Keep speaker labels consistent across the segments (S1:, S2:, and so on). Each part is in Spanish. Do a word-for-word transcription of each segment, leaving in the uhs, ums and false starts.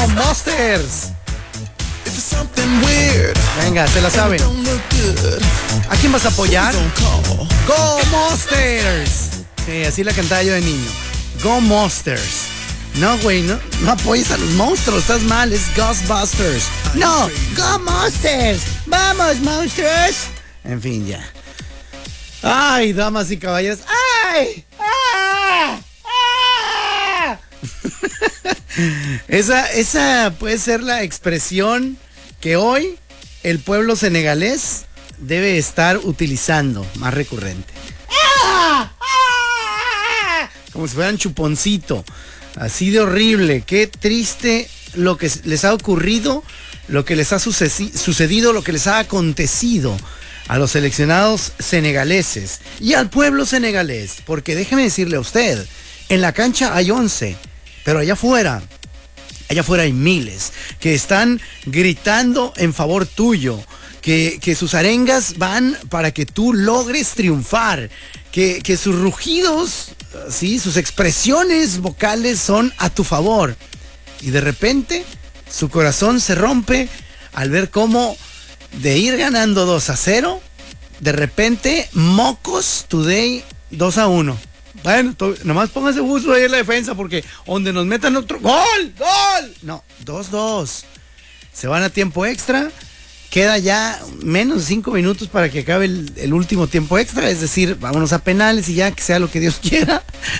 S1: Go Monsters. Venga, se la saben. ¿A quién vas a apoyar? Go Monsters. Sí, así la cantaba yo de niño. Go Monsters. No, güey, no, no apoyes a los monstruos, estás mal, es Ghostbusters. No, Go Monsters. Vamos, monstruos. En fin, ya. Ay, damas y caballeros. ¡Ay! ¡Ah! ¡Ah! esa, esa puede ser la expresión que hoy el pueblo senegalés debe estar utilizando más recurrente. ¡Ah! ¡Ah! Como si fueran chuponcito. Así de horrible. Qué triste lo que les ha ocurrido, lo que les ha sucedido, lo que les ha acontecido a los seleccionados senegaleses y al pueblo senegalés. Porque déjeme decirle a usted, en la cancha hay once, pero allá afuera, allá afuera hay miles que están gritando en favor tuyo, que, que sus arengas van para que tú logres triunfar, que, que sus rugidos, ¿sí?, sus expresiones vocales son a tu favor. Y de repente su corazón se rompe al ver cómo de ir ganando dos a cero, de repente Mocos Today dos a uno. Bueno, to, nomás póngase justo ahí en la defensa porque donde nos metan otro ¡gol! ¡Gol! No, dos dos. Se van a tiempo extra. Queda ya menos de cinco minutos para que acabe el, el último tiempo extra. Es decir, vámonos a penales y ya que sea lo que Dios quiera.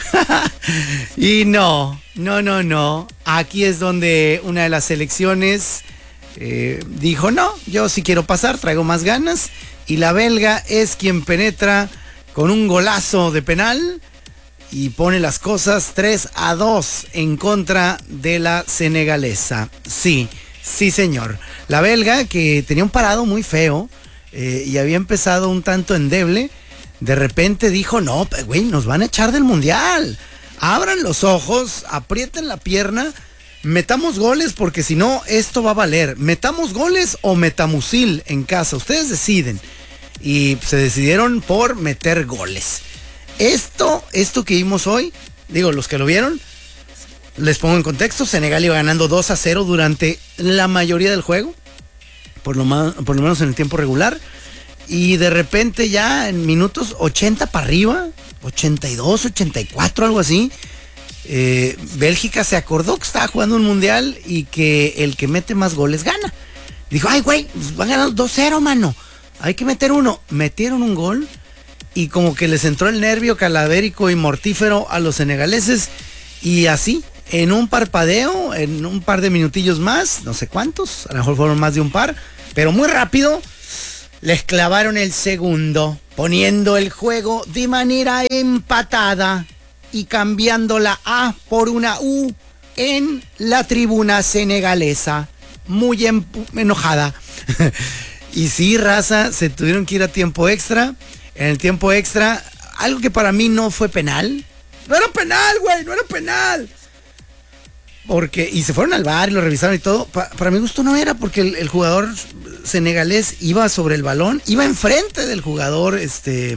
S1: Y no, no, no, no. Aquí es donde una de las selecciones eh, dijo, no, yo sí quiero pasar, traigo más ganas. Y la belga es quien penetra con un golazo de penal y pone las cosas tres a dos en contra de la senegalesa. Sí. Sí, señor. La belga, que tenía un parado muy feo eh, y había empezado un tanto endeble, de repente dijo, no, güey, nos van a echar del mundial. Abran los ojos, aprieten la pierna, metamos goles porque si no, esto va a valer. Metamos goles o metamucil en casa, ustedes deciden. Y se decidieron por meter goles. Esto, esto que vimos hoy, digo, los que lo vieron, les pongo en contexto, Senegal iba ganando dos a cero durante la mayoría del juego, por lo, más, por lo menos en el tiempo regular, y de repente ya en minutos ochenta para arriba, ochenta y dos, ochenta y cuatro, algo así, eh, Bélgica se acordó que estaba jugando un mundial y que el que mete más goles gana. Dijo, ay güey, van ganando dos cero, mano, hay que meter uno. Metieron un gol y como que les entró el nervio calavérico y mortífero a los senegaleses y así, en un parpadeo, en un par de minutillos más, no sé cuántos, a lo mejor fueron más de un par, pero muy rápido, les clavaron el segundo, poniendo el juego de manera empatada y cambiando la A por una U en la tribuna senegalesa, muy enojada. Y sí, raza, se tuvieron que ir a tiempo extra. En el tiempo extra, algo que para mí no fue penal. No era penal, güey, no era penal. Porque, y se fueron al bar y lo revisaron y todo. Pa, para mi gusto no era, porque el, el jugador senegalés iba sobre el balón, iba enfrente del jugador este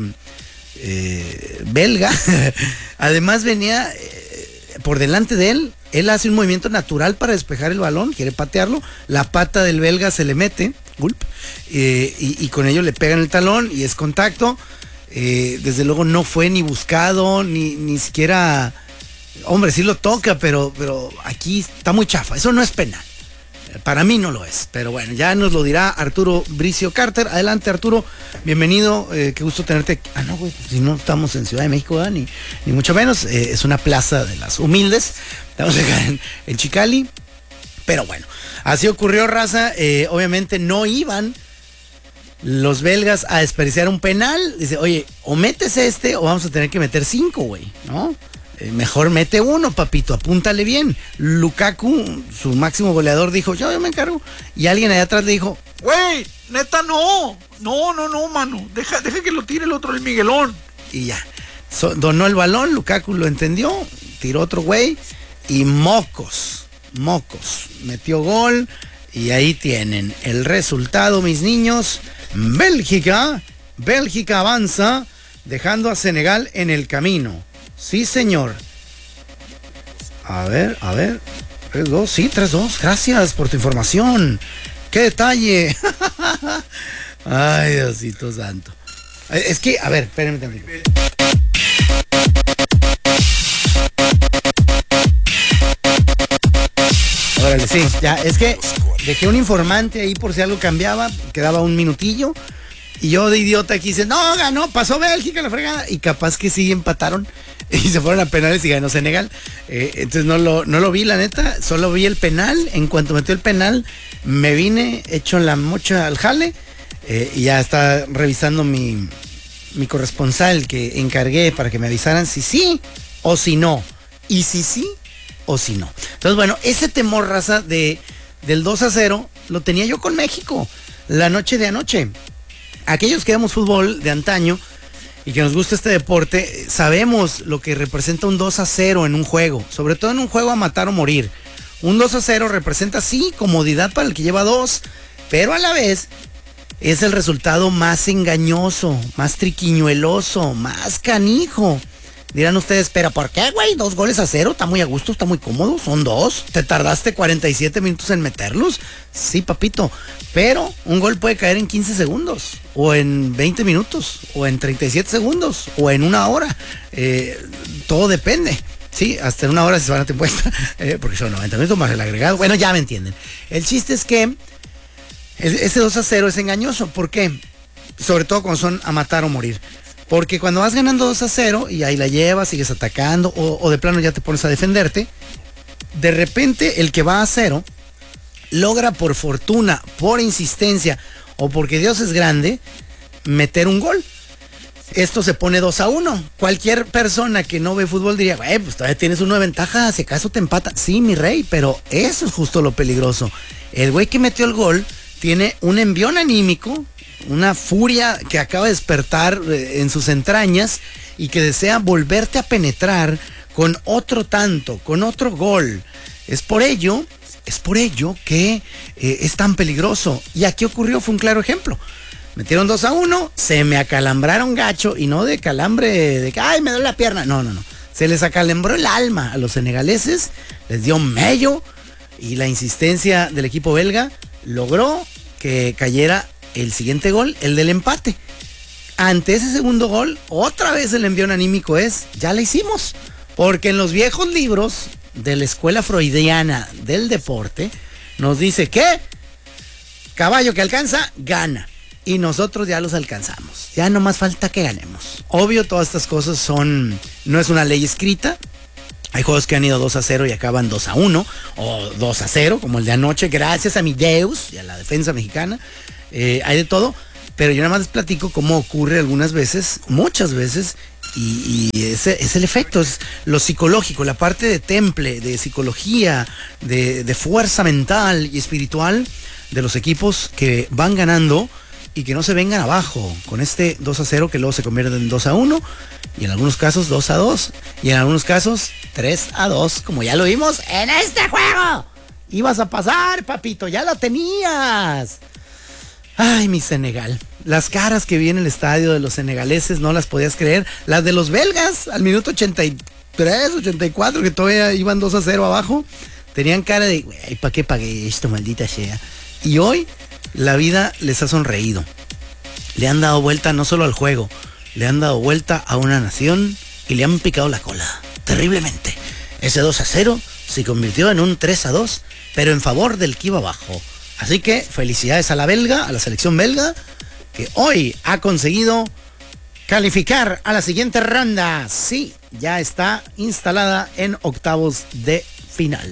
S1: eh, belga. Además venía eh, por delante de él. Él hace un movimiento natural para despejar el balón, quiere patearlo. La pata del belga se le mete, gulp, eh, y, y con ello le pegan el talón y es contacto. Eh, desde luego no fue ni buscado, ni, ni siquiera... Hombre, sí lo toca, pero, pero aquí está muy chafa. Eso no es penal. Para mí no lo es. Pero bueno, ya nos lo dirá Arturo Bricio Carter. Adelante, Arturo. Bienvenido. Eh, qué gusto tenerte. Ah, no, güey. Si no estamos en Ciudad de México, ¿eh? ni, ni mucho menos. Eh, es una plaza de las humildes. Estamos acá en, en Chicali. Pero bueno, así ocurrió, raza. Eh, obviamente no iban los belgas a desperdiciar un penal. Dice, oye, o metes este o vamos a tener que meter cinco, güey, ¿no? Eh, mejor mete uno, papito, apúntale bien. Lukaku, su máximo goleador, dijo, yo, yo me encargo. Y alguien allá atrás le dijo,
S2: güey, neta no, no, no, no, mano, deja, deja que lo tire el otro, el Miguelón.
S1: Y ya, so, donó el balón, Lukaku lo entendió, tiró otro güey y mocos, mocos, metió gol y ahí tienen el resultado, mis niños. Bélgica, Bélgica avanza, dejando a Senegal en el camino. Sí, señor. A ver, a ver. tres dos, sí, tres dos. Gracias por tu información. ¡Qué detalle! Ay, Diosito santo. Es que, a ver, espérenme tantito. Órale, sí, ya, es que dejé un informante ahí por si algo cambiaba, quedaba un minutillo, y yo de idiota aquí dice, no, ganó, pasó Bélgica la fregada, y capaz que sí empataron, y se fueron a penales y ganó Senegal. Eh, entonces no lo, no lo vi, la neta, solo vi el penal. En cuanto metió el penal, me vine hecho la mocha al jale, eh, y ya está revisando mi, mi corresponsal que encargué para que me avisaran si sí o si no, y si sí o si no. Entonces, bueno, ese temor, raza, de, del dos a cero, lo tenía yo con México la noche de anoche. Aquellos que vemos fútbol de antaño y que nos gusta este deporte, sabemos lo que representa un dos a cero en un juego, sobre todo en un juego a matar o morir. Un dos a cero representa, sí, comodidad para el que lleva dos, pero a la vez es el resultado más engañoso, más triquiñueloso, más canijo. Dirán ustedes, pero ¿por qué, güey? Dos goles a cero, está muy a gusto, está muy cómodo, son dos. ¿Te tardaste cuarenta y siete minutos en meterlos? Sí, papito, pero un gol puede caer en quince segundos, o en veinte minutos, o en treinta y siete segundos, o en una hora. Eh, todo depende. Sí, hasta en una hora si se van a tiempo extra, eh, porque son noventa minutos más el agregado. Bueno, ya me entienden. El chiste es que el, ese dos a cero es engañoso. ¿Por qué? Sobre todo cuando son a matar o morir. Porque cuando vas ganando dos a cero y ahí la llevas, sigues atacando, o, o de plano ya te pones a defenderte, de repente el que va a cero logra por fortuna, por insistencia o porque Dios es grande, meter un gol. Esto se pone dos a uno. Cualquier persona que no ve fútbol diría, güey, pues todavía tienes uno de ventaja, si acaso te empata. Sí, mi rey, pero eso es justo lo peligroso. El güey que metió el gol tiene un envión anímico, una furia que acaba de despertar eh, en sus entrañas y que desea volverte a penetrar con otro tanto, con otro gol. Es por ello, es por ello que eh, es tan peligroso. Y aquí ocurrió, fue un claro ejemplo. Metieron dos a uno, se me acalambraron gacho, y no de calambre de que, ay, me duele la pierna. No, no, no. Se les acalambró el alma a los senegaleses, les dio mello, y la insistencia del equipo belga logró que cayera el siguiente gol, el del empate. Ante ese segundo gol, otra vez el envión anímico es, ya la hicimos. Porque en los viejos libros de la escuela freudiana del deporte, nos dice que caballo que alcanza, gana. Y nosotros ya los alcanzamos. Ya no más falta que ganemos. Obvio, todas estas cosas son, no es una ley escrita. Hay juegos que han ido dos a cero y acaban dos a uno, o dos a cero, como el de anoche, gracias a mi Deus y a la defensa mexicana. Eh, hay de todo, pero yo nada más les platico cómo ocurre algunas veces, muchas veces, y, y ese es el efecto, es lo psicológico, la parte de temple, de psicología, de, de fuerza mental y espiritual de los equipos que van ganando y que no se vengan abajo con este dos a cero que luego se convierte en dos a uno, y en algunos casos dos a dos, y en algunos casos tres a dos, como ya lo vimos en este juego. Ibas a pasar, papito, ya lo tenías. Ay, mi Senegal. Las caras que vi en el estadio de los senegaleses no las podías creer. Las de los belgas al minuto ochenta y tres, ochenta y cuatro, que todavía iban dos a cero abajo, tenían cara de, güey, ¿para qué pagué esto, maldita sea? Y hoy la vida les ha sonreído. Le han dado vuelta no solo al juego, le han dado vuelta a una nación y le han picado la cola, terriblemente. Ese dos a cero se convirtió en un tres a dos, pero en favor del que iba abajo. Así que felicidades a la belga, a la selección belga, que hoy ha conseguido calificar a la siguiente ronda. Sí, ya está instalada en octavos de final.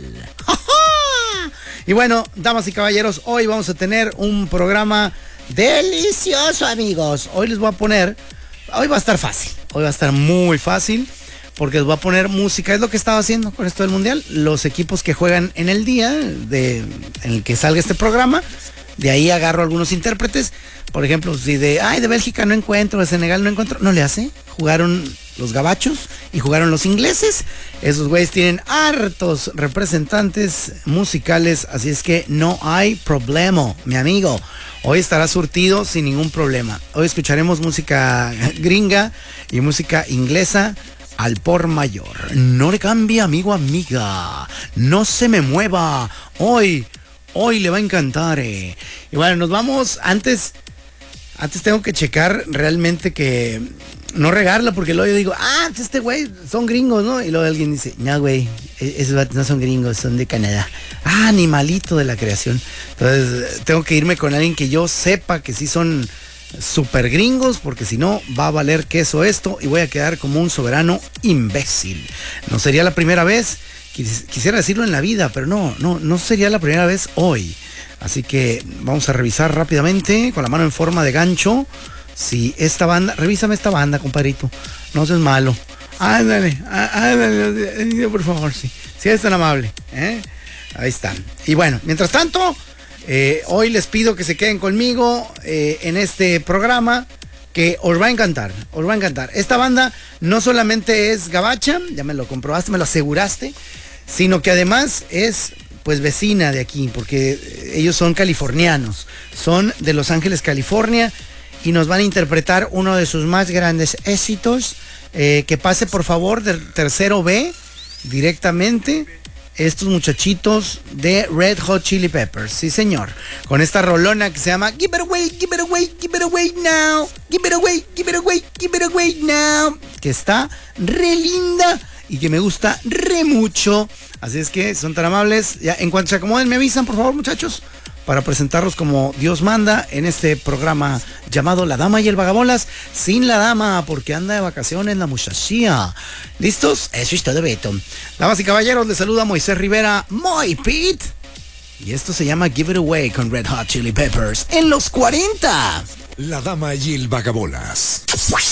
S1: Y bueno, damas y caballeros, hoy vamos a tener un programa delicioso, amigos. Hoy les voy a poner, hoy va a estar fácil, hoy va a estar muy fácil, porque les voy a poner música. Es lo que estaba haciendo con esto del mundial. Los equipos que juegan en el día de, en el que salga este programa, de ahí agarro algunos intérpretes. Por ejemplo, si de, ay, de Bélgica no encuentro, de Senegal no encuentro, no le hace. Jugaron los gabachos y jugaron los ingleses. Esos güeyes tienen hartos representantes musicales, así es que no hay problema, mi amigo. Hoy estará surtido sin ningún problema. Hoy escucharemos música gringa y música inglesa al por mayor. No le cambie, amigo, amiga. No se me mueva. Hoy, hoy le va a encantar. Eh. Y bueno, nos vamos. Antes, antes tengo que checar realmente que no regarla, porque luego yo digo, ah, este güey son gringos, ¿no? Y luego alguien dice, no, güey, esos vatos no son gringos, son de Canadá. Ah, animalito de la creación. Entonces, tengo que irme con alguien que yo sepa que sí son super gringos, porque si no va a valer queso esto y voy a quedar como un soberano imbécil. No sería la primera vez, quis, quisiera decirlo en la vida, pero no, no, no sería la primera vez hoy. Así que vamos a revisar rápidamente con la mano en forma de gancho si esta banda, revísame esta banda, compadrito, no seas malo. Ándale, ándale, por favor, sí, si eres tan amable, ¿eh? Ahí están. Y bueno, mientras tanto, Eh, hoy les pido que se queden conmigo eh, en este programa, que os va a encantar, os va a encantar. Esta banda no solamente es gabacha, ya me lo comprobaste, me lo aseguraste, sino que además es pues vecina de aquí, porque ellos son californianos, son de Los Ángeles, California, y nos van a interpretar uno de sus más grandes éxitos. Eh, que pase por favor del tercero B directamente estos muchachitos de Red Hot Chili Peppers, sí señor, con esta rolona que se llama Give It Away, Give It Away, Give It Away Now, Give It Away, Give It Away, Give It Away Now, que está re linda y que me gusta re mucho. Así es que son tan amables, ya en cuanto se acomoden me avisan por favor, muchachos, para presentarlos como Dios manda en este programa llamado La Dama y el Vagabolas, sin la dama porque anda de vacaciones la muchachía. ¿Listos? Eso es todo, Beto. Damas y caballeros, les saluda Moisés Rivera, Moy Pete, y esto se llama Give It Away con Red Hot Chili Peppers en los cuarenta.
S3: La Dama y el Vagabolas.